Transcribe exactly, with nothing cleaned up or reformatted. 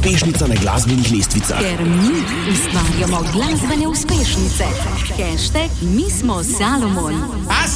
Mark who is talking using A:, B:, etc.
A: uspešnica na glasbenih lestvicah.
B: Ker mi ustvarjamo glasbene uspešnice. Hashtag Mi smo Salomon.